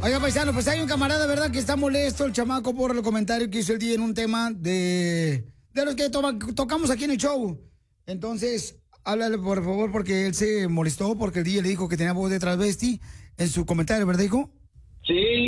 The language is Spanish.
Oiga, paisano, pues hay un camarada, ¿verdad? Que está molesto el chamaco por el comentario que hizo el día en un tema de los que tocamos aquí en el show. Entonces, háblale por favor porque él se molestó porque el día le dijo que tenía voz de travesti en su comentario, ¿verdad, hijo? Sí,